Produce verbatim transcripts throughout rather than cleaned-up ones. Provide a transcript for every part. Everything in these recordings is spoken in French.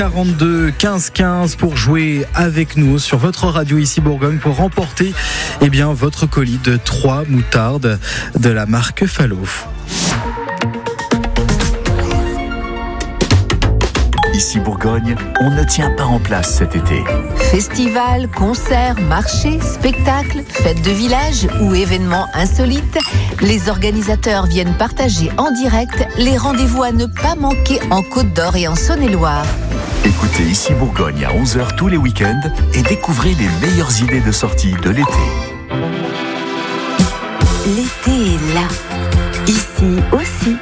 quarante-deux quinze quinze pour jouer avec nous sur votre radio ici Bourgogne pour remporter eh bien, votre colis de trois moutardes de la marque Fallo. Ici Bourgogne, on ne tient pas en place cet été. Festivals, concerts, marchés, spectacles, fêtes de village ou événements insolites, les organisateurs viennent partager en direct les rendez-vous à ne pas manquer en Côte d'Or et en Saône-et-Loire. Écoutez Ici Bourgogne à onze heures tous les week-ends et découvrez les meilleures idées de sortie de l'été. L'été est là. Ici aussi.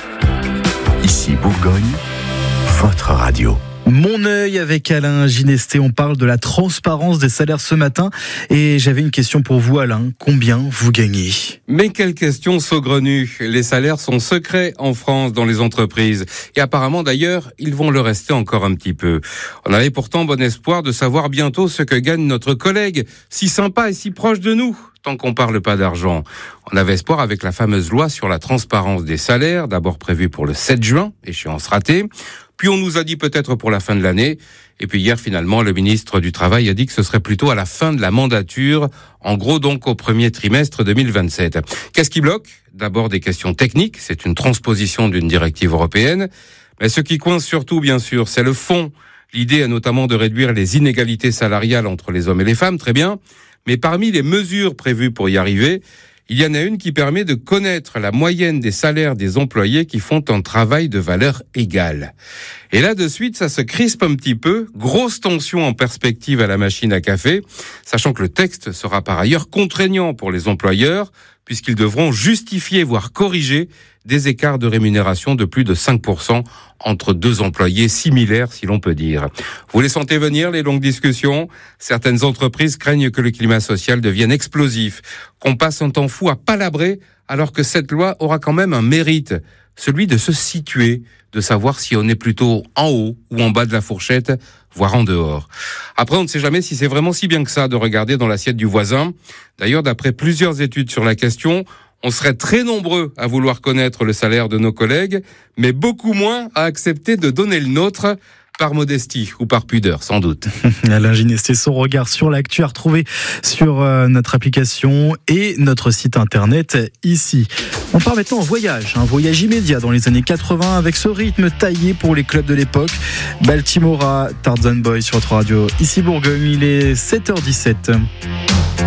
Ici Bourgogne, votre radio. Mon œil avec Alain Ginesté, on parle de la transparence des salaires ce matin et j'avais une question pour vous Alain, combien vous gagnez ? Mais quelle question saugrenue, les salaires sont secrets en France dans les entreprises et apparemment d'ailleurs ils vont le rester encore un petit peu. On avait pourtant bon espoir de savoir bientôt ce que gagne notre collègue, si sympa et si proche de nous. Tant qu'on parle pas d'argent. On avait espoir avec la fameuse loi sur la transparence des salaires, d'abord prévue pour le sept juin, échéance ratée. Puis on nous a dit peut-être pour la fin de l'année. Et puis hier, finalement, le ministre du Travail a dit que ce serait plutôt à la fin de la mandature, en gros donc au premier trimestre deux mille vingt-sept. Qu'est-ce qui bloque ? D'abord des questions techniques, c'est une transposition d'une directive européenne. Mais ce qui coince surtout, bien sûr, c'est le fond. L'idée est notamment de réduire les inégalités salariales entre les hommes et les femmes, très bien. Mais parmi les mesures prévues pour y arriver, il y en a une qui permet de connaître la moyenne des salaires des employés qui font un travail de valeur égale. Et là, de suite, ça se crispe un petit peu. Grosse tension en perspective à la machine à café, sachant que le texte sera par ailleurs contraignant pour les employeurs, puisqu'ils devront justifier, voire corriger, des écarts de rémunération de plus de cinq pour cent entre deux employés similaires, si l'on peut dire. Vous les sentez venir, les longues discussions ? Certaines entreprises craignent que le climat social devienne explosif, qu'on passe un temps fou à palabrer, alors que cette loi aura quand même un mérite, celui de se situer, de savoir si on est plutôt en haut ou en bas de la fourchette, voire en dehors. Après, on ne sait jamais si c'est vraiment si bien que ça de regarder dans l'assiette du voisin. D'ailleurs, d'après plusieurs études sur la question, on serait très nombreux à vouloir connaître le salaire de nos collègues, mais beaucoup moins à accepter de donner le nôtre, par modestie ou par pudeur, sans doute. Alain Ginesté, son regard sur l'actu à retrouver sur euh, notre application et notre site internet ici. On part maintenant en voyage, un voyage immédiat dans les années quatre-vingts avec ce rythme taillé pour les clubs de l'époque. Baltimora, Tarzan Boy sur votre radio. Ici Bourgogne, il est sept heures dix-sept.